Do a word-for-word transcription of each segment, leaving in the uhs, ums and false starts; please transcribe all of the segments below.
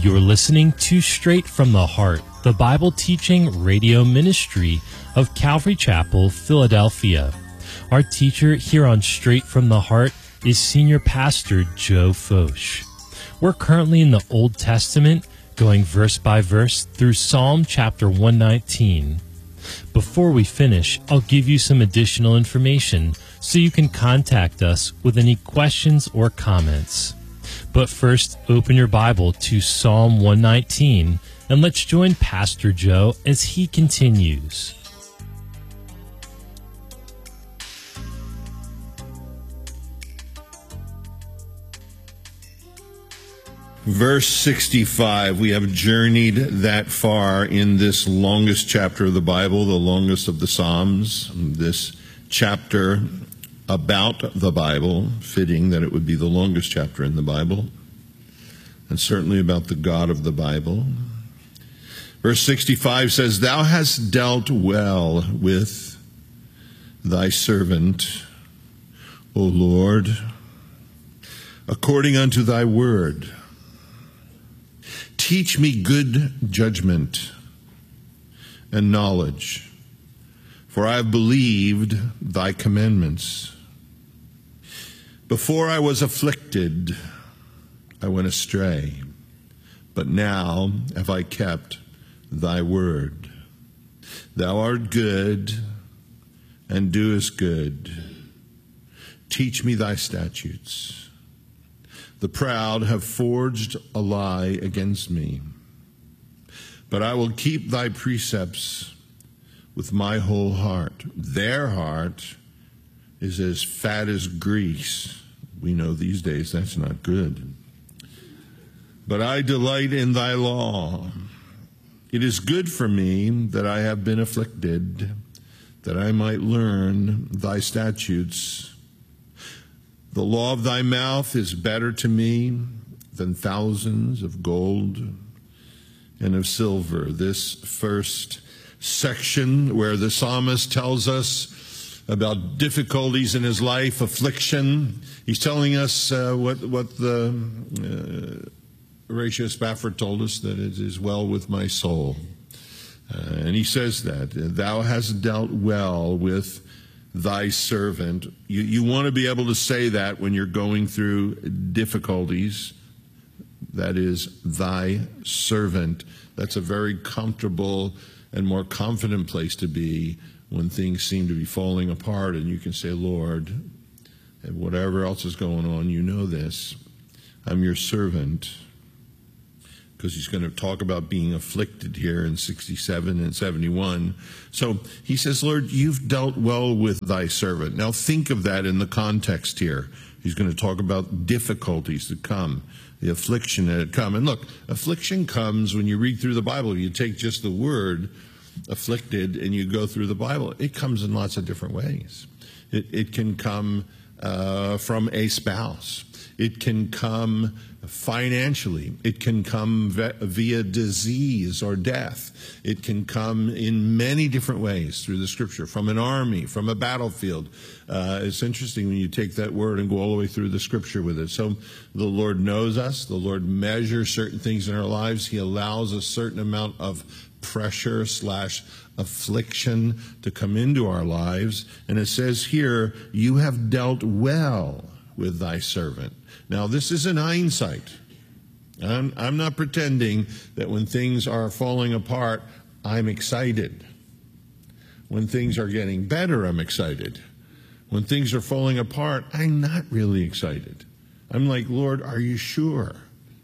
You're listening to Straight from the Heart, the Bible teaching radio ministry of Calvary Chapel, Philadelphia. Our teacher here on Straight from the Heart is Senior Pastor Joe Focht. We're currently in the Old Testament, going verse by verse through Psalm chapter one nineteen. Before we finish, I'll give you some additional information so you can contact us with any questions or comments. But first, open your Bible to Psalm one nineteen, and let's join Pastor Joe as he continues. Verse sixty-five, we have journeyed that far in this longest chapter of the Bible, the longest of the Psalms, this chapter about the Bible, fitting that it would be the longest chapter in the Bible, and certainly about the God of the Bible. Verse sixty-five says, "Thou hast dealt well with thy servant, O Lord, according unto thy word. Teach me good judgment and knowledge, for I have believed thy commandments. Before I was afflicted, I went astray, but now have I kept thy word. Thou art good and doest good. Teach me thy statutes. The proud have forged a lie against me, but I will keep thy precepts with my whole heart. Their heart is as fat as grease." We know these days that's not good. "But I delight in thy law. It is good for me that I have been afflicted, that I might learn thy statutes. The law of thy mouth is better to me than thousands of gold and of silver." This first section where the psalmist tells us about difficulties in his life, affliction. He's telling us uh, what, what the uh, Horatio Spafford told us, that it is well with my soul. Uh, and he says that, "Thou hast dealt well with thy servant." You, you want to be able to say that when you're going through difficulties. That is, thy servant. That's a very comfortable and more confident place to be when things seem to be falling apart, and you can say, "Lord, and whatever else is going on, you know this. I'm your servant." Because he's going to talk about being afflicted here in sixty-seven and seventy-one. So he says, "Lord, you've dealt well with thy servant." Now think of that in the context here. He's going to talk about difficulties that come, the affliction that had come. And look, affliction comes when you read through the Bible. You take just the word afflicted and you go through the Bible. It comes in lots of different ways. It, it can come uh, from a spouse. It can come financially. It can come via disease or death. It can come in many different ways through the scripture, from an army, from a battlefield. Uh, it's interesting when you take that word and go all the way through the scripture with it. So the Lord knows us. The Lord measures certain things in our lives. He allows a certain amount of pressure slash affliction to come into our lives. And it says here, "You have dealt well with thy servant." Now, this is in hindsight. I'm, I'm not pretending that when things are falling apart, I'm excited. When things are getting better, I'm excited. When things are falling apart, I'm not really excited. I'm like, "Lord, are you sure?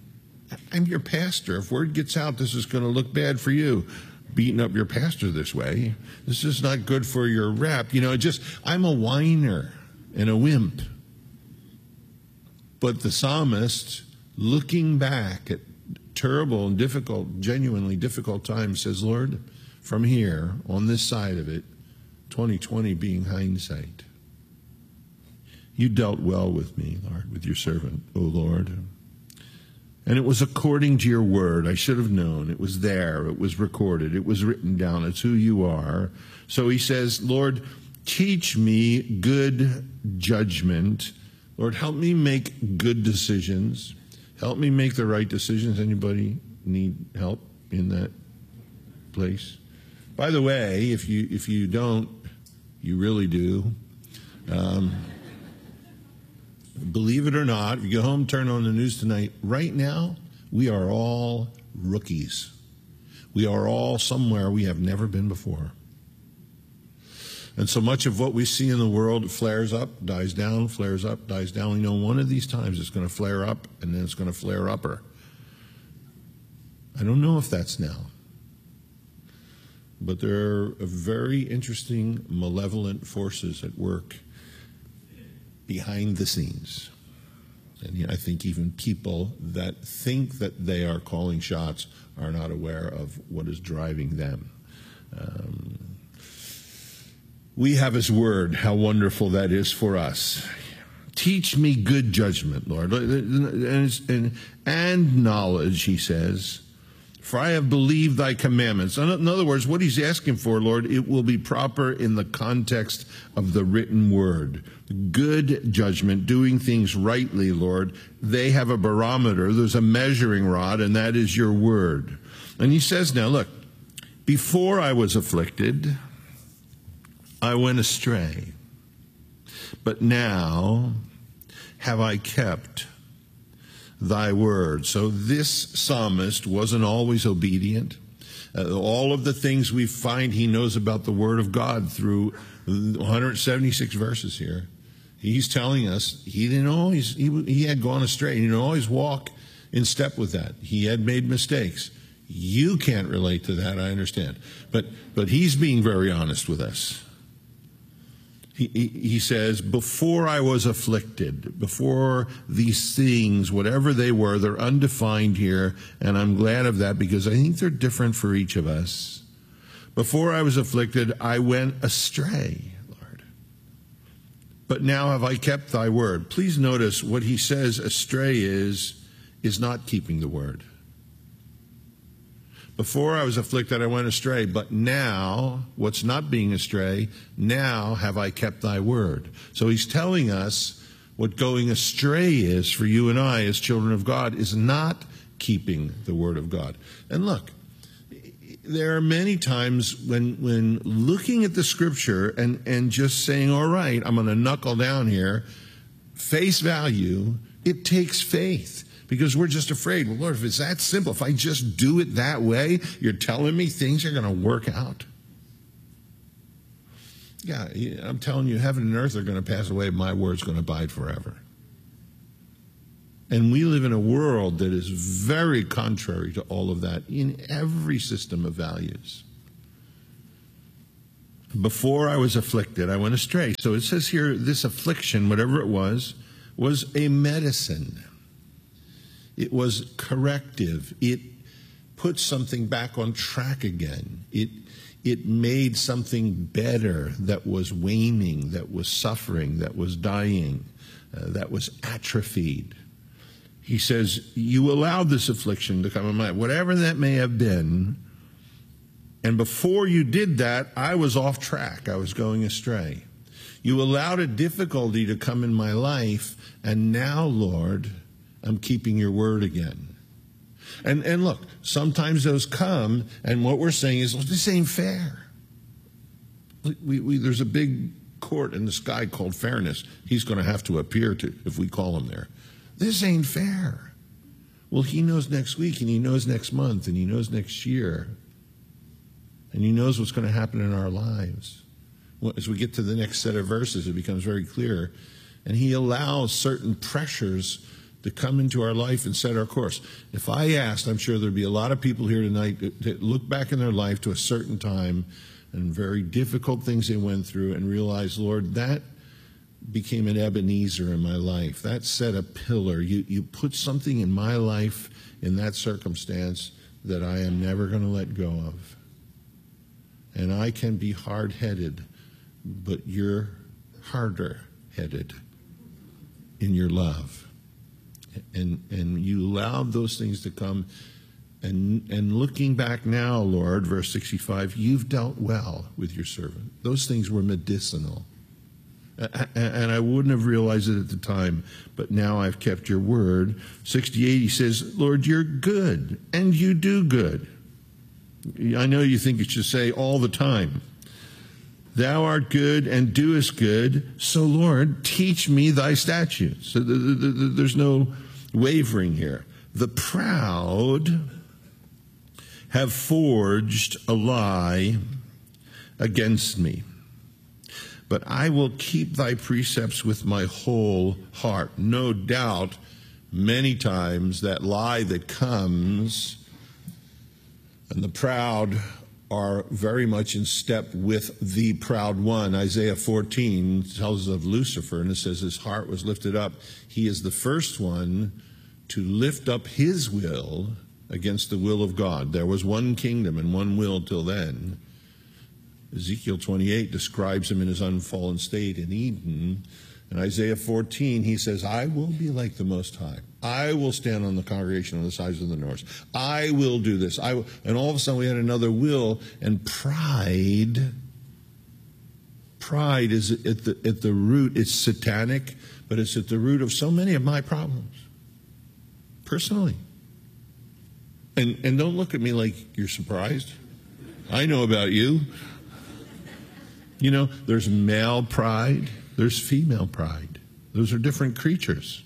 I'm your pastor. If word gets out, this is going to look bad for you. Beating up your pastor this way. This is not good for your rep." You know, it just, I'm a whiner and a wimp. But the psalmist, looking back at terrible and difficult, genuinely difficult times, says, "Lord, from here, on this side of it, twenty twenty being hindsight, you dealt well with me, Lord, with your servant, O Lord. And it was according to your word. I should have known. It was there. It was recorded. It was written down. It's who you are." So he says, "Lord, teach me good judgment. Lord, help me make good decisions. Help me make the right decisions. Anybody need help in that place? By the way, if you if you don't, you really do. Um, believe it or not, if you go home, turn on the news tonight, right now, we are all rookies. We are all somewhere we have never been before. And so much of what we see in the world flares up, dies down, flares up, dies down. We know one of these times it's going to flare up, and then it's going to flare upper. I don't know if that's now. But there are very interesting, malevolent forces at work behind the scenes. And I think even people that think that they are calling shots are not aware of what is driving them. Um, we have His Word. How wonderful that is for us. Teach me good judgment, Lord, and, and, and knowledge, He says. For I have believed thy commandments. In other words, what he's asking for, Lord, it will be proper in the context of the written word. Good judgment, doing things rightly, Lord. They have a barometer. There's a measuring rod, and that is your word. And he says now, look, before I was afflicted, I went astray. But now have I kept thy word. So this psalmist wasn't always obedient. Uh, all of the things we find he knows about the word of God through one hundred seventy-six verses here. He's telling us he didn't always, he, he had gone astray. He didn't always walk in step with that. He had made mistakes. You can't relate to that, I understand. But, but he's being very honest with us. He, he says, before I was afflicted, before these things, whatever they were, they're undefined here, and I'm glad of that because I think they're different for each of us. Before I was afflicted, I went astray, Lord. But now have I kept thy word. Please notice what he says astray is, is not keeping the word. Before I was afflicted, I went astray, but now, what's not being astray, now have I kept thy word. So he's telling us what going astray is for you and I as children of God is not keeping the word of God. And look, there are many times when when looking at the scripture and, and just saying, all right, I'm going to knuckle down here, face value, it takes faith. Because we're just afraid, well, Lord, if it's that simple, if I just do it that way, you're telling me things are going to work out? Yeah, I'm telling you, heaven and earth are going to pass away, my word's going to abide forever. And we live in a world that is very contrary to all of that in every system of values. Before I was afflicted, I went astray. So it says here, this affliction, whatever it was, was a medicine. It was corrective. It put something back on track again. It, it made something better that was waning, that was suffering, that was dying, uh, that was atrophied. He says, you allowed this affliction to come in my life, whatever that may have been. And before you did that, I was off track. I was going astray. You allowed a difficulty to come in my life, and now, Lord, I'm keeping your word again. And and look, sometimes those come, and what we're saying is, well, this ain't fair. We, we, there's a big court in the sky called fairness. He's going to have to appear to if we call him there. This ain't fair. Well, he knows next week, and he knows next month, and he knows next year. And he knows what's going to happen in our lives. Well, as we get to the next set of verses, it becomes very clear. And he allows certain pressures to come into our life and set our course. If I asked, I'm sure there'd be a lot of people here tonight that look back in their life to a certain time and very difficult things they went through and realize, Lord, that became an Ebenezer in my life. That set a pillar. You, you put something in my life in that circumstance that I am never going to let go of. And I can be hard-headed, but you're harder-headed in your love. And and you allowed those things to come. And and looking back now, Lord, verse sixty-five, you've dealt well with your servant. Those things were medicinal. and I wouldn't have realized it at the time, but now I've kept your word. sixty-eight, he says, Lord, you're good, and you do good. I know you think it should say all the time. Thou art good and doest good, so Lord, teach me thy statutes. So the, the, the, there's no wavering here. The proud have forged a lie against me, but I will keep thy precepts with my whole heart. No doubt, many times that lie that comes, and the proud are very much in step with the proud one. Isaiah fourteen tells us of Lucifer, and it says his heart was lifted up. He is the first one to lift up his will against the will of God. There was one kingdom and one will till then. Ezekiel twenty-eight describes him in his unfallen state in Eden. In Isaiah fourteen, he says, I will be like the Most High. I will stand on the congregation on the sides of the north. I will do this. I will. And all of a sudden we had another will, and pride, pride is at the, at the root. It's satanic, but it's at the root of so many of my problems, personally. And, and don't look at me like you're surprised. I know about you. You know, there's male pride. There's female pride. Those are different creatures,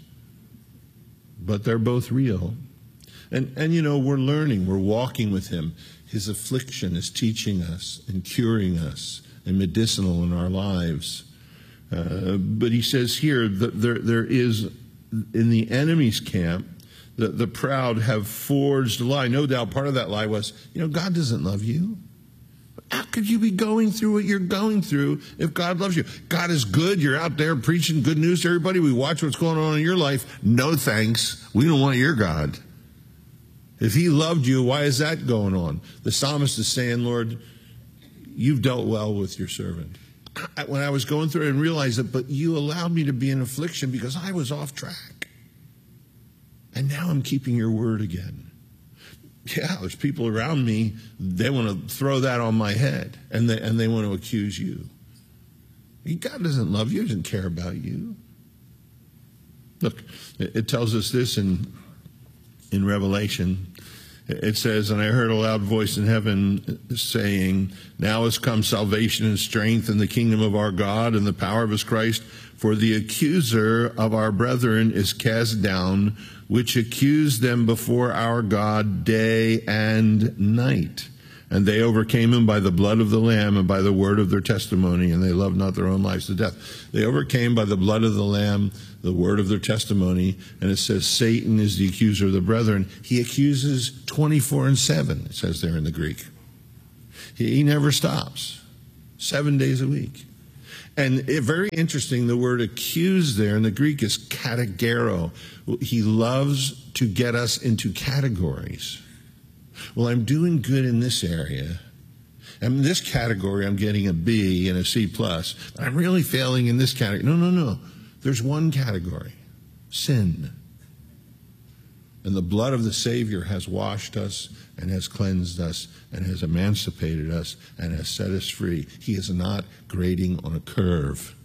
but they're both real. And, and you know, we're learning, we're walking with him. His affliction is teaching us and curing us and medicinal in our lives. Uh, but he says here that there, there is, in the enemy's camp, the, the proud have forged a lie. No doubt part of that lie was, you know, God doesn't love you. How could you be going through what you're going through if God loves you? God is good. You're out there preaching good news to everybody. We watch what's going on in your life. No thanks. We don't want your God. If he loved you, why is that going on? The psalmist is saying, Lord, you've dealt well with your servant. When I was going through it and realized it, but you allowed me to be in affliction because I was off track. And now I'm keeping your word again. Yeah, there's people around me, they want to throw that on my head, and they, and they want to accuse you. God doesn't love you, he doesn't care about you. Look, it tells us this in, in Revelation. It says, and I heard a loud voice in heaven saying, now has come salvation and strength in the kingdom of our God and the power of his Christ, for the accuser of our brethren is cast down, which accused them before our God day and night. And they overcame him by the blood of the Lamb and by the word of their testimony, and they loved not their own lives to death. They overcame by the blood of the Lamb, the word of their testimony, and it says Satan is the accuser of the brethren. He accuses twenty-four and seven, it says there in the Greek. He, he never stops, seven days a week. And it, very interesting, the word accuse there in the Greek is kategero. He loves to get us into categories. Well, I'm doing good in this area. And in this category, I'm getting a B and a C plus. I'm really failing in this category. No, no, no. There's one category, sin. And the blood of the Savior has washed us and has cleansed us and has emancipated us and has set us free. He is not grading on a curve.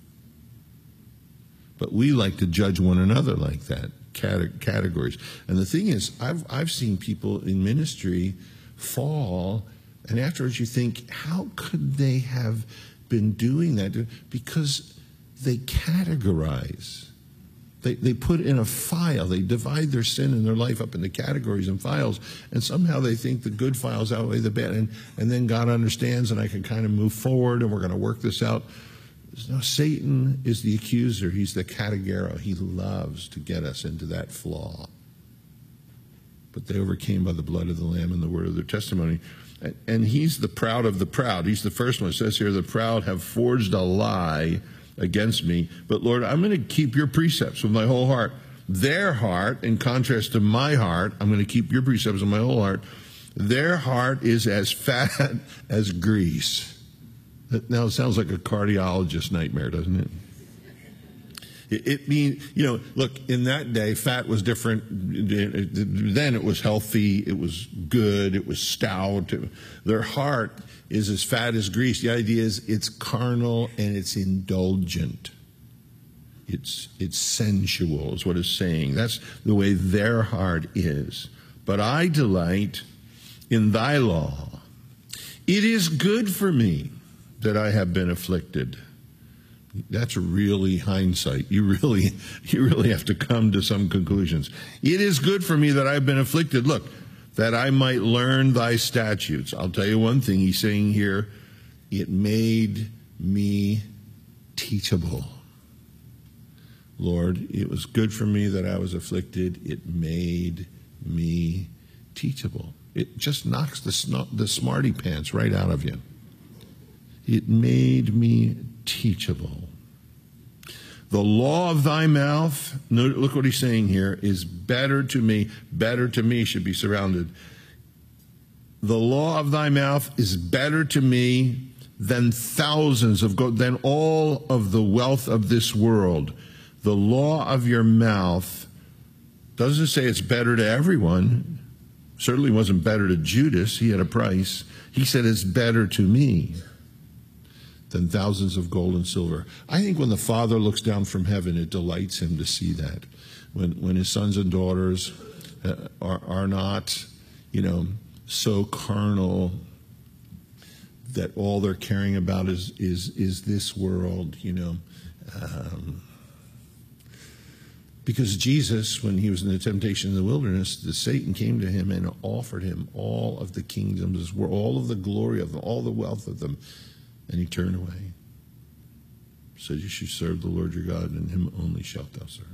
But we like to judge one another like that, categories. And the thing is, I've, I've seen people in ministry fall, and afterwards you think, how could they have been doing that? Because they categorize. They, they put in a file. They divide their sin in their life up into categories and files, and somehow they think the good files outweigh the bad. And, and then God understands, and I can kind of move forward, and we're going to work this out. No, Satan is the accuser. He's the kategero. He loves to get us into that flaw. But they overcame by the blood of the Lamb and the word of their testimony. And, and he's the proud of the proud. He's the first one. It says here, the proud have forged a lie against me. But Lord, I'm going to keep your precepts with my whole heart. Their heart, in contrast to my heart, I'm going to keep your precepts with my whole heart. Their heart is as fat as grease. Now, it sounds like a cardiologist nightmare, doesn't it? It, it means, you know, look, in that day, fat was different. Then it was healthy, it was good, it was stout. Their heart is as fat as grease. The idea is it's carnal and it's indulgent. It's, it's sensual is what it's saying. That's the way their heart is. But I delight in thy law. It is good for me that I have been afflicted. That's really hindsight. You really, you really have to come to some conclusions. It is good for me that I've been afflicted. Look, that I might learn thy statutes. I'll tell you one thing he's saying here. It made me teachable. Lord, it was good for me that I was afflicted. It made me teachable. It just knocks the, sn- the smarty pants right out of you. It made me teachable. The law of thy mouth, look what he's saying here, is better to me. Better to me should be surrounded. The law of thy mouth is better to me than thousands of gold, than all of the wealth of this world. The law of your mouth doesn't say it's better to everyone. Certainly wasn't better to Judas. He had a price. He said it's better to me than thousands of gold and silver. I think when the Father looks down from heaven, it delights him to see that. When when his sons and daughters uh, are, are not, you know, so carnal that all they're caring about is is, is this world, you know. Um, because Jesus, when he was in the temptation in the wilderness, the Satan came to him and offered him all of the kingdoms, all of the glory of them, all the wealth of them. And he turned away. Said, you should serve the Lord your God, and him only shalt thou serve.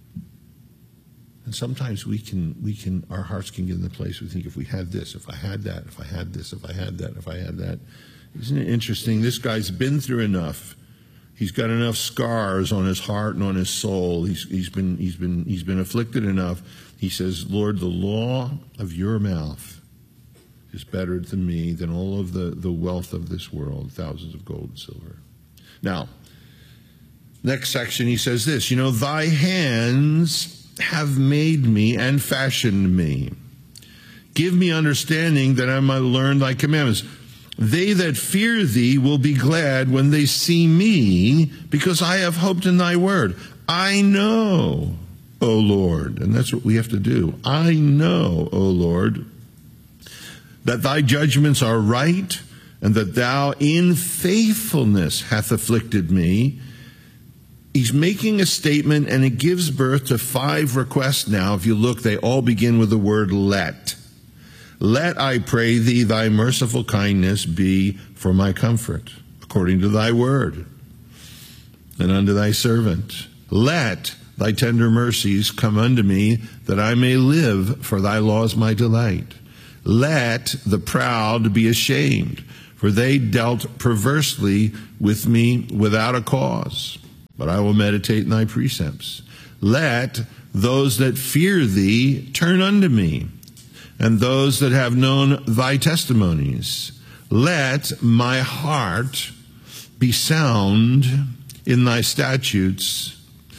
And sometimes we can, we can, our hearts can get in the place we think, if we had this, if I had that, if I had this, if I had that, if I had that. Isn't it interesting? This guy's been through enough. He's got enough scars on his heart and on his soul. He's, he's been, he's been, he's been afflicted enough. He says, Lord, the law of your mouth is better to me than all of the, the wealth of this world, thousands of gold and silver. Now, next section, he says this, you know, thy hands have made me and fashioned me. Give me understanding that I might learn thy commandments. They that fear thee will be glad when they see me, because I have hoped in thy word. I know, O Lord, and that's what we have to do. I know, O Lord, that thy judgments are right, and that thou in faithfulness hath afflicted me. He's making a statement, and it gives birth to five requests now. If you look, they all begin with the word let. Let, I pray thee, thy merciful kindness be for my comfort, according to thy word, and unto thy servant. Let thy tender mercies come unto me, that I may live, for thy law is my delight. Let the proud be ashamed, for they dealt perversely with me without a cause. But I will meditate in thy precepts. Let those that fear thee turn unto me, and those that have known thy testimonies. Let my heart be sound in thy statutes,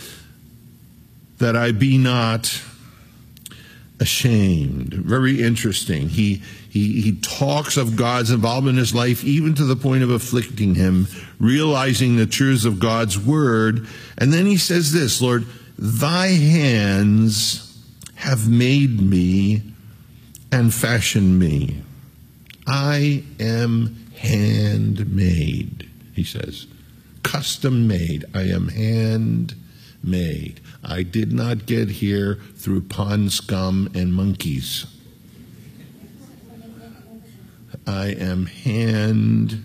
that I be not ashamed. Very interesting. He, he, he talks of God's involvement in his life, even to the point of afflicting him, realizing the truths of God's word. And then he says this, Lord, thy hands have made me and fashioned me. I am handmade, he says. Custom made. I am handmade. I did not get here through pond scum and monkeys. I am handmade.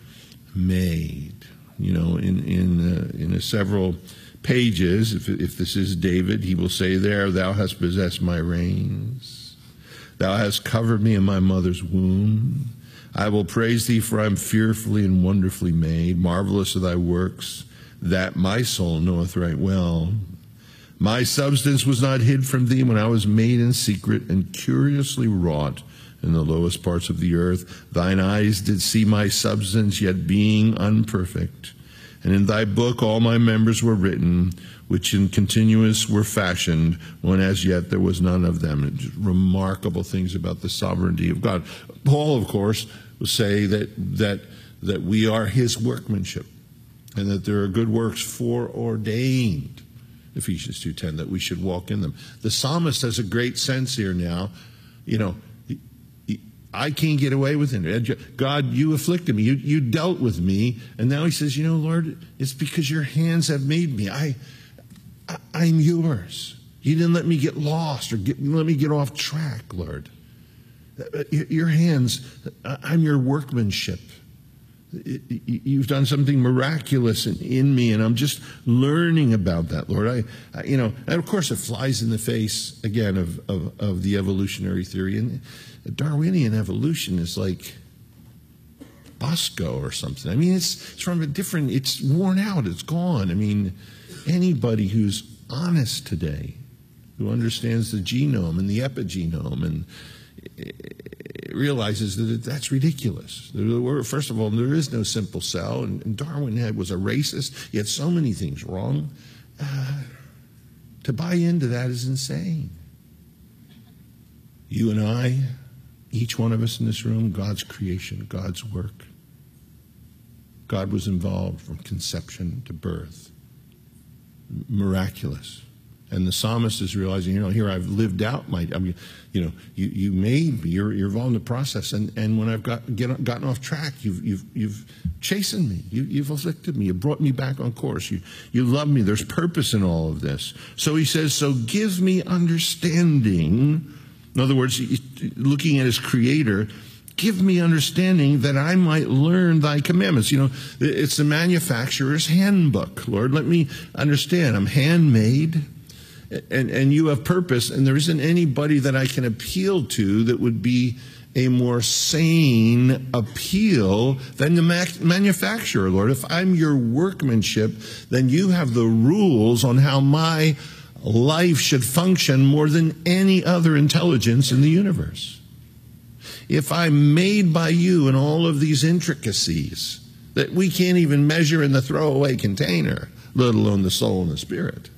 You know, in in uh, in a several pages, if if this is David, he will say there, thou hast possessed my reins. Thou hast covered me in my mother's womb. I will praise thee, for I am fearfully and wonderfully made. Marvelous are thy works, that my soul knoweth right well. My substance was not hid from thee when I was made in secret and curiously wrought in the lowest parts of the earth. Thine eyes did see my substance, yet being unperfect. And in thy book all my members were written, which in continuous were fashioned, when as yet there was none of them. It's remarkable things about the sovereignty of God. Paul, of course, will say that that that we are his workmanship. and that there are good works foreordained, Ephesians two ten, that we should walk in them. The psalmist has a great sense here now. You know, I can't get away with it. God, you afflicted me. You, you dealt with me. And now he says, you know, Lord, it's because your hands have made me. I, I I'm yours. You didn't let me get lost or get, let me get off track, Lord. Your hands, I'm your workmanship. You've done something miraculous in, in me, and I'm just learning about that, Lord. I, I, you know, and of course, it flies in the face again of, of of the evolutionary theory, and Darwinian evolution is like Bosco or something. I mean, it's it's from a different. It's worn out. It's gone. I mean, anybody who's honest today, who understands the genome and the epigenome and realizes that that's ridiculous. First of all, there is no simple cell, and Darwin had, was a racist. He had so many things wrong. Uh, to buy into that is insane. You and I, each one of us in this room, God's creation, God's work. God was involved from conception to birth. Miraculous. And the psalmist is realizing, you know, here I've lived out my, I mean, you know, you, you made me, you're, you're involved in the process. And, and when I've got, get, gotten off track, you've, you've, you've chastened me. You, you've afflicted me. You brought me back on course. You, you love me. There's purpose in all of this. So he says, so give me understanding. In other words, looking at his creator, give me understanding that I might learn thy commandments. You know, it's the manufacturer's handbook. Lord, let me understand. I'm handmade. And, and you have purpose, and there isn't anybody that I can appeal to that would be a more sane appeal than the mac- manufacturer, Lord. If I'm your workmanship, then you have the rules on how my life should function more than any other intelligence in the universe. If I'm made by you in all of these intricacies that we can't even measure in the throwaway container, let alone the soul and the spirit,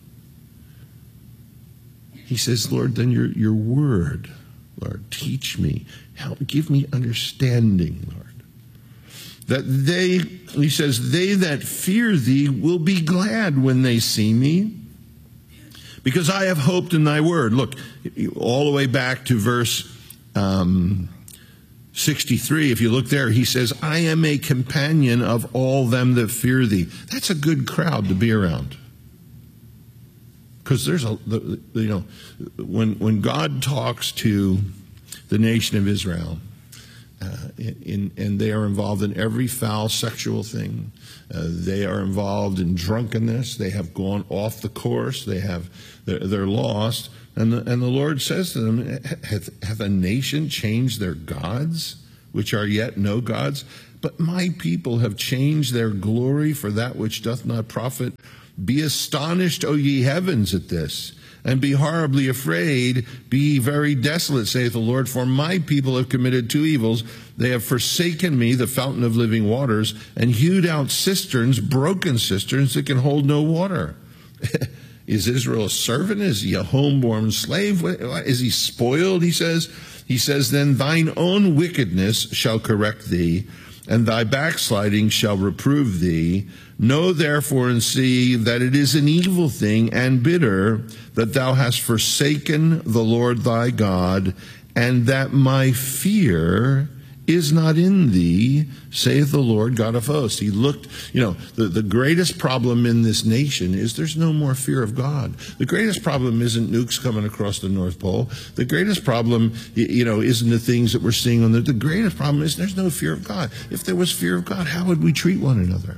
he says, Lord, then your, your word, Lord, teach me, help, give me understanding, Lord. That they, he says, they that fear thee will be glad when they see me, because I have hoped in thy word. Look, all the way back to verse um, sixty-three, if you look there, he says, I am a companion of all them that fear thee. That's a good crowd to be around. Because there's a, you know, when when God talks to the nation of Israel, uh, in, and they are involved in every foul sexual thing, uh, they are involved in drunkenness. They have gone off the course. They have they're, they're lost, and the, and the Lord says to them, hath, hath a nation changed their gods, which are yet no gods? But my people have changed their glory for that which doth not profit. Be astonished, O ye heavens, at this, and be horribly afraid. Be ye very desolate, saith the Lord, for my people have committed two evils. They have forsaken me, the fountain of living waters, and hewed out cisterns, broken cisterns that can hold no water. Is Israel a servant? Is he a homeborn slave? Is he spoiled? He says. He says, then thine own wickedness shall correct thee, and thy backsliding shall reprove thee. Know therefore and see that it is an evil thing and bitter that thou hast forsaken the Lord thy God, and that my fear is not in thee, saith the Lord God of hosts. He looked, you know, the, the greatest problem in this nation is there's no more fear of God. The greatest problem isn't nukes coming across the North Pole. The greatest problem, you know, isn't the things that we're seeing on the, the greatest problem is there's no fear of God. If there was fear of God, how would we treat one another?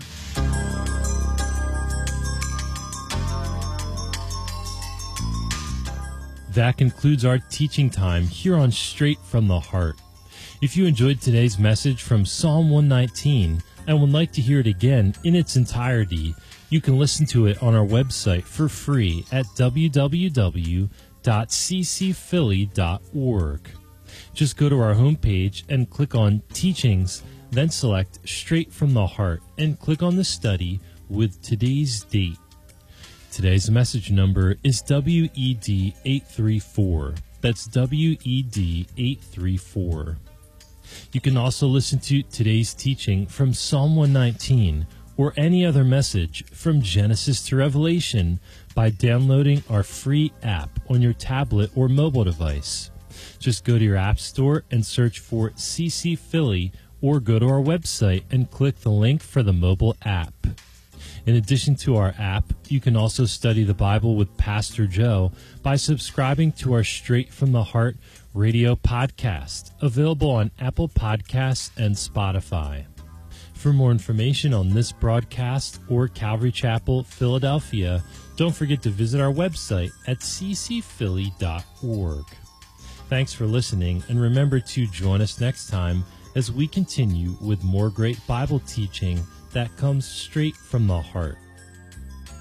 That concludes our teaching time here on Straight from the Heart. If you enjoyed today's message from Psalm one nineteen and would like to hear it again in its entirety, you can listen to it on our website for free at w w w dot c c philly dot org. Just go to our homepage and click on Teachings, then select Straight from the Heart and click on the study with today's date. Today's message number is W E D eight three four. That's W E D eight three four. You can also listen to today's teaching from Psalm one nineteen or any other message from Genesis to Revelation by downloading our free app on your tablet or mobile device. Just go to your app store and search for C C Philly, or go to our website and click the link for the mobile app. In addition to our app, you can also study the Bible with Pastor Joe by subscribing to our Straight from the Heart radio podcast, available on Apple Podcasts and Spotify. For more information on this broadcast or Calvary Chapel, Philadelphia, don't forget to visit our website at c c philly dot org. Thanks for listening, and remember to join us next time as we continue with more great Bible teaching that comes straight from the heart.